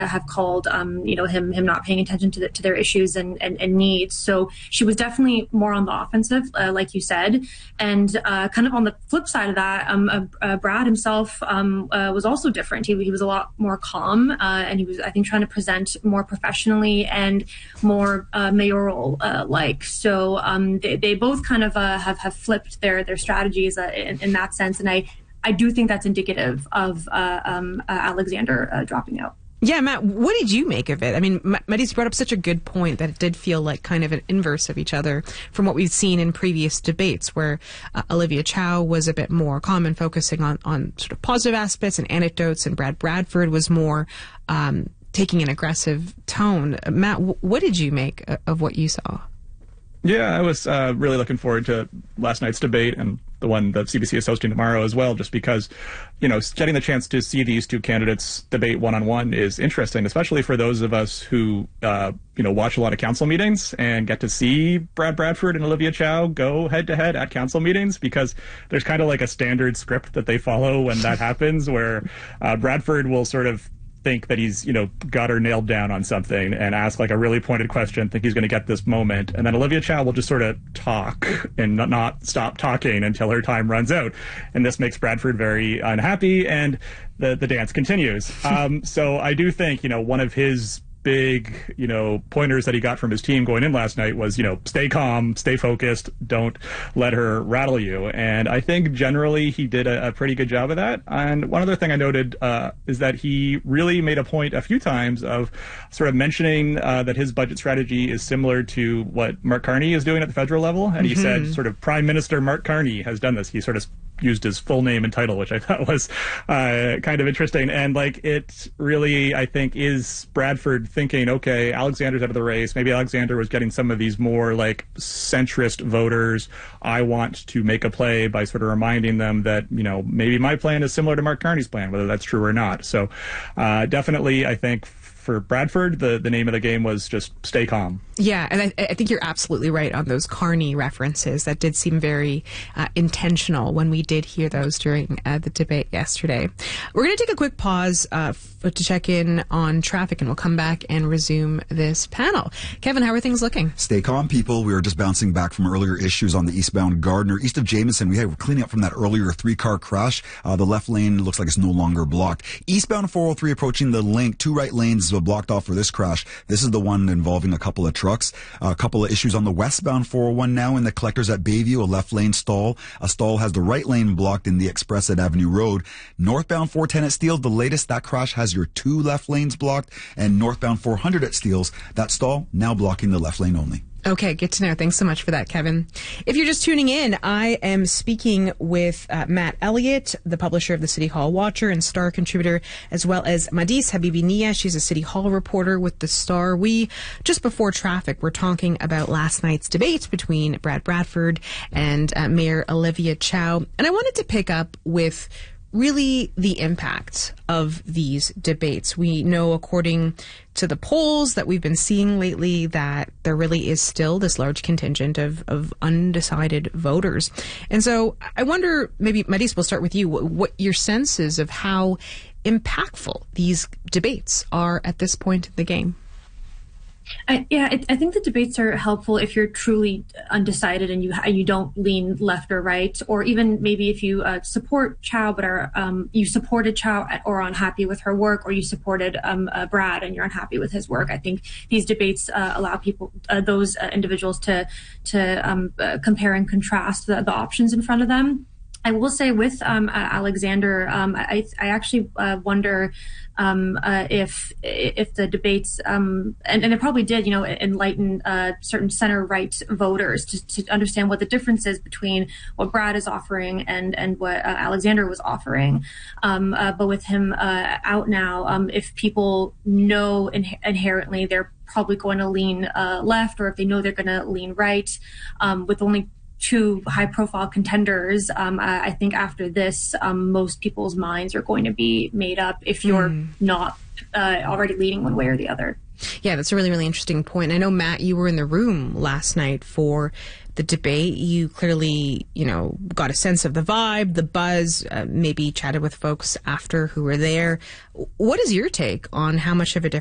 have called, him not paying attention to their issues and needs. So she was definitely more on the offensive, like you said. And kind of on the flip side of that, Brad himself was also different. He was a lot more calm, and he was, I think, trying to present more professionally and more mayoral like. So they both kind of have flipped their strategies in that sense. And I do think that's indicative of Alexander dropping out. Yeah, Matt, what did you make of it? I mean, Madis brought up such a good point that it did feel like kind of an inverse of each other from what we've seen in previous debates, where Olivia Chow was a bit more calm and focusing on sort of positive aspects and anecdotes, and Brad Bradford was more taking an aggressive tone. Matt, what did you make of what you saw? Yeah, I was really looking forward to last night's debate and the one that CBC is hosting tomorrow as well, just because, getting the chance to see these two candidates debate one-on-one is interesting, especially for those of us who, watch a lot of council meetings and get to see Brad Bradford and Olivia Chow go head-to-head at council meetings, because there's kind of like a standard script that they follow when that happens, where Bradford will sort of think that he's, got her nailed down on something and ask like a really pointed question, think he's going to get this moment. And then Olivia Chow will just sort of talk and not stop talking until her time runs out. And this makes Bradford very unhappy, and the dance continues. So I do think, one of his big, pointers that he got from his team going in last night was, stay calm, stay focused, don't let her rattle you. And I think generally he did a pretty good job of that. And one other thing I noted is that he really made a point a few times of sort of mentioning that his budget strategy is similar to what Mark Carney is doing at the federal level. And he said sort of Prime Minister Mark Carney has done this. He sort of used his full name and title, which I thought was kind of interesting. And it really, I think, is Bradford thinking, okay, Alexander's out of the race. Maybe Alexander was getting some of these more centrist voters. I want to make a play by sort of reminding them that, maybe my plan is similar to Mark Carney's plan, whether that's true or not. So definitely, I think, for Bradford, the name of the game was just stay calm. Yeah, and I think you're absolutely right on those Carney references. That did seem very intentional when we did hear those during the debate yesterday. We're going to take a quick pause to check in on traffic, and we'll come back and resume this panel. Kevin, how are things looking? Stay calm, people. We were just bouncing back from earlier issues on the eastbound Gardner. East of Jameson, we're cleaning up from that earlier 3-car crash. The left lane looks like it's no longer blocked. Eastbound 403 approaching the link, 2 right lanes blocked off for this crash. This is the one involving a couple of trucks. A couple of issues on the westbound 401 now in the collectors at Bayview, a left lane stall. A stall has the right lane blocked in the Express at Avenue Road. Northbound 410 at Steeles, the latest, that crash has your 2 left lanes blocked. And northbound 400 at Steeles, that stall now blocking the left lane only. Okay, good to know. Thanks so much for that, Kevin. If you're just tuning in, I am speaking with Matt Elliott, the publisher of the City Hall Watcher and Star contributor, as well as Madis Habibi-Nia. She's a City Hall reporter with the Star. Just before traffic, we're talking about last night's debate between Brad Bradford and Mayor Olivia Chow. And I wanted to pick up with really the impact of these debates. We know, according to the polls that we've been seeing lately, that there really is still this large contingent of undecided voters. And so I wonder, maybe, Madis, we'll start with you, what your sense is of how impactful these debates are at this point in the game. I think the debates are helpful if you're truly undecided and you don't lean left or right, or even maybe if you support Chow but are you supported Chow or unhappy with her work, or you supported Brad and you're unhappy with his work. I think these debates allow people, those individuals, to compare and contrast the options in front of them. I will say with Alexander, I actually wonder if the debates and it probably did, enlighten certain center right voters to understand what the difference is between what Brad is offering and what Alexander was offering. But with him out now, if people know inherently they're probably going to lean left, or if they know they're going to lean right, with only 2 high-profile contenders, I think after this, most people's minds are going to be made up if you're not already leaning one way or the other. Yeah, that's a really, really interesting point. I know, Matt, you were in the room last night for the debate. You clearly, got a sense of the vibe, the buzz, maybe chatted with folks after who were there. What is your take on how much of a difference